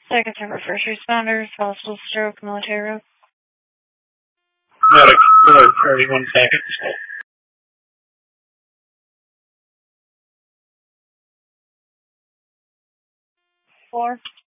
Second Timber First Responders, Hospital Stroke, Military Road. Medic, 31 seconds. 4.